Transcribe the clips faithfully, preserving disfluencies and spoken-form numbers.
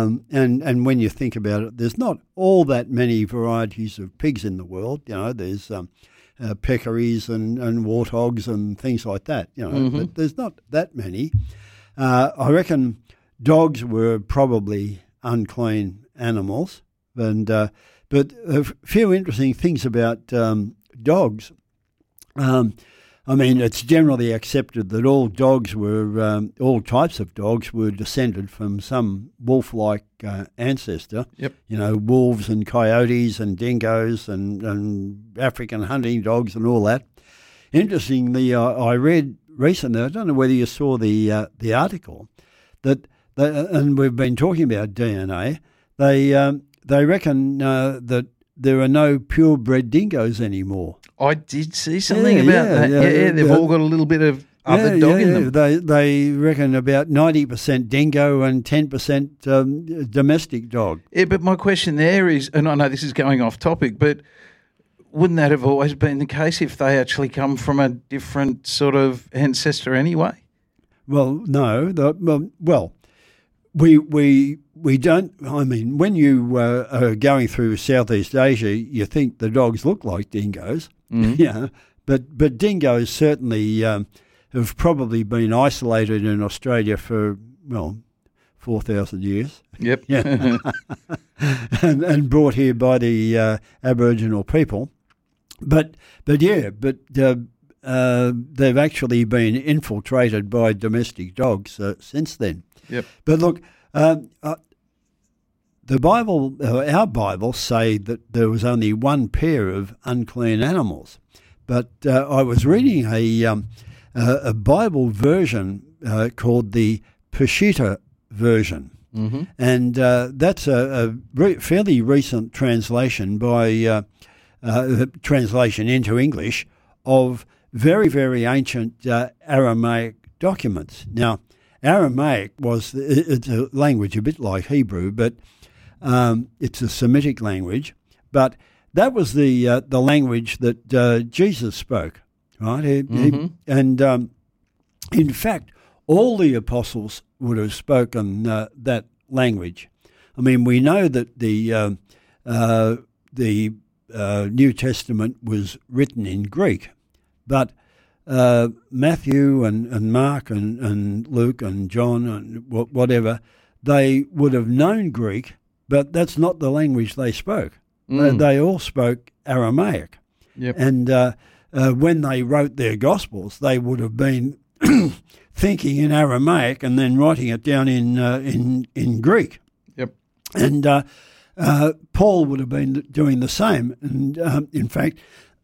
Um, and, and when you think about it, there's not all that many varieties of pigs in the world. You know, there's um, uh, peccaries and, and warthogs and things like that, you know, Mm-hmm. but there's not that many. Uh, I reckon dogs were probably unclean animals. And uh, But a few interesting things about um, dogs. Um I mean, it's generally accepted that all dogs were, um, all types of dogs were descended from some wolf-like uh, ancestor. Yep. You know, wolves and coyotes and dingoes and, and African hunting dogs and all that. Interestingly, uh, I read recently, I don't know whether you saw the uh, the article, that, they, and we've been talking about D N A, they, um, they reckon uh, that there are no purebred dingoes anymore. I did see something Yeah, about yeah, that. yeah, Yeah, yeah, they've yeah. all got a little bit of other yeah, dog yeah, in yeah. them. They they reckon about ninety percent dingo and ten percent um, domestic dog. Yeah, but my question there is, and I know this is going off topic, but wouldn't that have always been the case if they actually come from a different sort of ancestor anyway? Well, no. The, well, well, we we we don't. I mean, when you uh, are going through Southeast Asia, you think the dogs look like dingoes. Mhm. Yeah, but but dingoes certainly um, have probably been isolated in Australia for well four thousand years. Yep. Yeah, and and brought here by the uh, Aboriginal people. But but yeah, but uh, uh, they've actually been infiltrated by domestic dogs uh, since then. Yep. But look, um, uh, the Bible, uh, our Bible, say that there was only one pair of unclean animals. But uh, I was reading a um, uh, a Bible version uh, called the Peshitta version. Mm-hmm. And uh, that's a, a re- fairly recent translation by uh, uh, translation into English of very, very ancient uh, Aramaic documents. Now, Aramaic was it's a language a bit like Hebrew, but um, it's a Semitic language. But that was the uh, the language that uh, Jesus spoke, right? He, Mm-hmm. he, and um, in fact, all the apostles would have spoken uh, that language. I mean, we know that the uh, uh, the uh, New Testament was written in Greek, but uh, Matthew and, and Mark and, and Luke and John and whatever, they would have known Greek, but that's not the language they spoke. Mm. They, they all spoke Aramaic. Yep. And uh, uh, when they wrote their Gospels, they would have been thinking in Aramaic and then writing it down in uh, in in Greek. Yep. And uh, uh, Paul would have been doing the same. And um, in fact,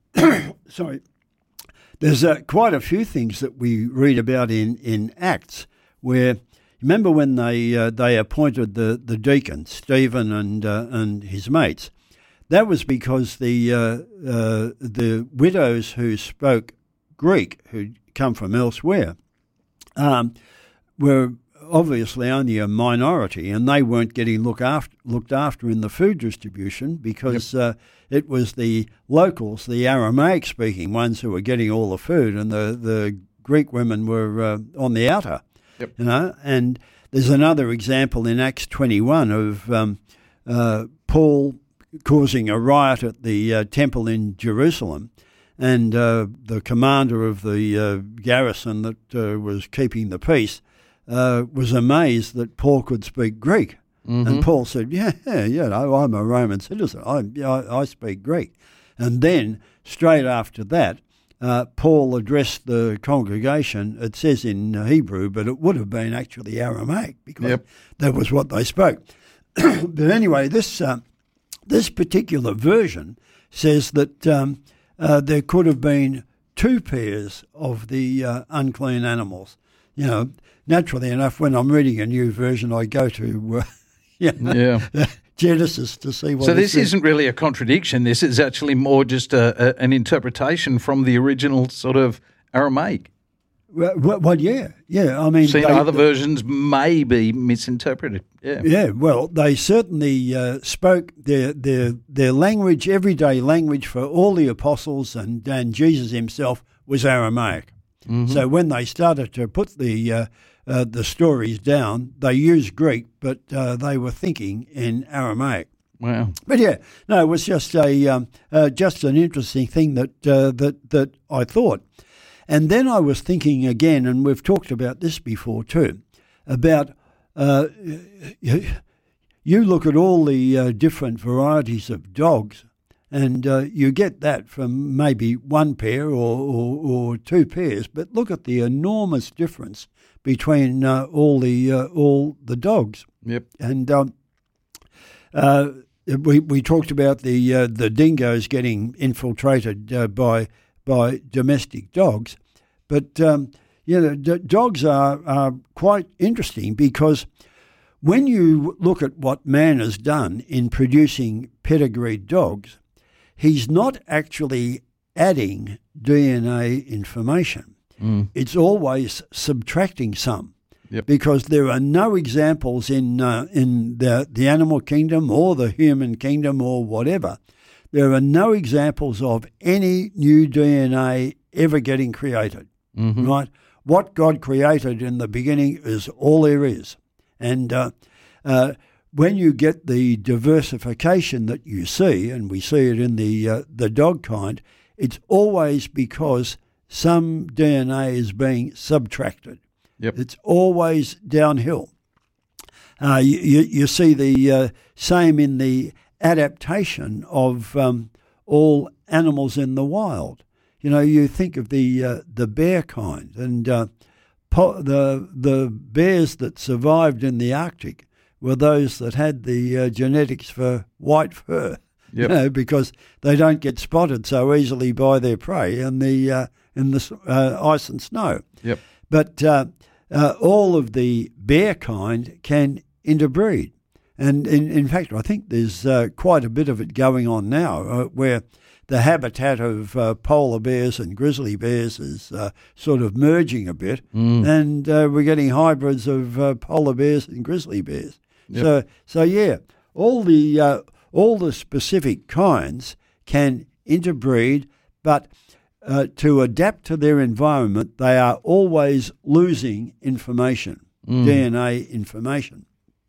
sorry, there's uh, quite a few things that we read about in, in Acts where, remember when they uh, they appointed the, the deacons, Stephen and uh, and his mates. That was because the uh, uh, the widows who spoke Greek, who'd come from elsewhere, um, were obviously only a minority, and they weren't getting look after, looked after in the food distribution because yep. uh, it was the locals, the Aramaic-speaking ones, who were getting all the food, and the, the Greek women were uh, on the outer. Yep. You know, and there's another example in Acts twenty-one of um, uh, Paul causing a riot at the uh, temple in Jerusalem, and uh, the commander of the uh, garrison that uh, was keeping the peace uh, was amazed that Paul could speak Greek. Mm-hmm. And Paul said, yeah, yeah, you know, I'm a Roman citizen. I, I, I speak Greek. And then, straight after that, uh, Paul addressed the congregation. It says in Hebrew, but it would have been actually Aramaic because yep. that was what they spoke. But anyway, this... Uh, This particular version says that um, uh, there could have been two pairs of the uh, unclean animals. You know, naturally enough, when I'm reading a new version, I go to uh, you know, yeah. Genesis to see what. So it this says. isn't really a contradiction. This is actually more just a, a, an interpretation from the original sort of Aramaic. Well, well, yeah, yeah. I mean, See, they, other versions may be misinterpreted. Yeah, yeah. Well, they certainly uh, spoke their their their language, everyday language for all the apostles, and, and Jesus himself was Aramaic. Mm-hmm. So when they started to put the uh, uh, the stories down, they used Greek, but uh, they were thinking in Aramaic. Wow. But yeah, no, it was just a um, uh, just an interesting thing that uh, that that I thought. And then I was thinking again, and we've talked about this before too, about uh, you, you look at all the uh, different varieties of dogs, and uh, you get that from maybe one pair or, or, or two pairs. But look at the enormous difference between uh, all the uh, all the dogs. Yep. And um, uh, we we talked about the uh, the dingoes getting infiltrated uh, by by domestic dogs, but um, you know, d- dogs are are quite interesting because when you look at what man has done in producing pedigreed dogs, he's not actually adding D N A information. Mm. It's always subtracting some. Yep. Because there are no examples in uh, in the the animal kingdom or the human kingdom or whatever. There are no examples of any new D N A ever getting created. Mm-hmm. Right? What God created in the beginning is all there is, and uh, uh, when you get the diversification that you see, and we see it in the uh, the dog kind, it's always because some D N A is being subtracted. Yep. It's always downhill. Uh, you, you, you see the uh, same in the adaptation of um, all animals in the wild. You know, you think of the uh, the bear kind, and uh, po- the the bears that survived in the Arctic were those that had the uh, genetics for white fur. Yep. You know, because they don't get spotted so easily by their prey in the uh, in the uh, ice and snow. Yep. But uh, uh, all of the bear kind can interbreed. And in, in fact, I think there's uh, quite a bit of it going on now uh, where the habitat of uh, polar bears and grizzly bears is uh, sort of merging a bit, Mm. and uh, we're getting hybrids of uh, polar bears and grizzly bears. Yep. So, so yeah, all the uh, all the specific kinds can interbreed, but Uh, to adapt to their environment, they are always losing information, Mm. D N A information.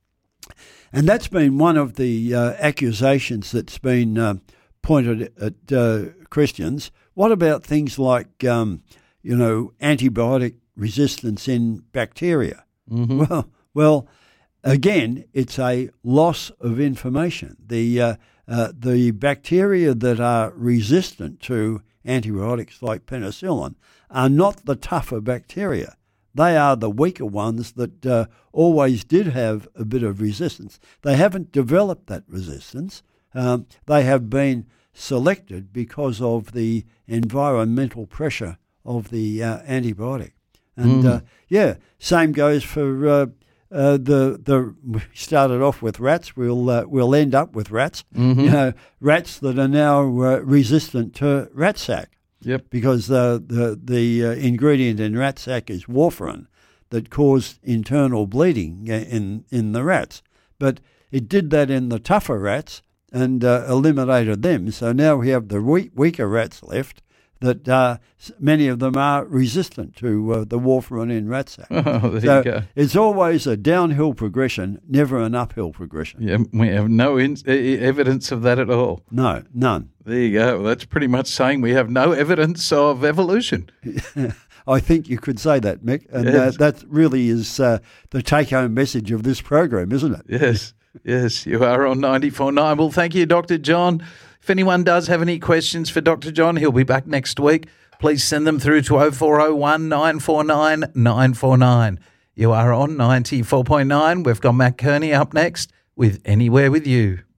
And that's been one of the uh, accusations that's been uh, pointed at uh, Christians. What about things like, um, you know, antibiotic resistance in bacteria? Mm-hmm. Well, well, again, it's a loss of information. The uh, uh, the bacteria that are resistant to antibiotics like penicillin are not the tougher bacteria. They are the weaker ones that uh, always did have a bit of resistance. They haven't developed that resistance. Um, they have been selected because of the environmental pressure of the uh, antibiotic. And Mm. uh, yeah, same goes for uh, uh, the the. We started off with rats. We'll uh, we'll end up with rats. Mm-hmm. You know, rats that are now uh, resistant to rat sac. Yep. Because uh, the the uh, ingredient in rat sac is warfarin that caused internal bleeding in in the rats. But it did that in the tougher rats and uh, eliminated them. So now we have the weak, weaker rats left that uh, many of them are resistant to uh, the warfarin in rat sac. Oh, there so you go. it's always a downhill progression, never an uphill progression. Yeah, we have no in- e- evidence of that at all. No, none. There you go. That's pretty much saying we have no evidence of evolution. I think you could say that, Mick, and Yes. uh, that really is uh, the take-home message of this program, isn't it? Yes, yes, you are on ninety-four point nine. Well, thank you, Doctor John. If anyone does have any questions for Doctor John, he'll be back next week. Please send them through to oh four oh one, nine four nine, nine four nine. You are on ninety-four point nine. We've got Matt Kearney up next with Anywhere With You.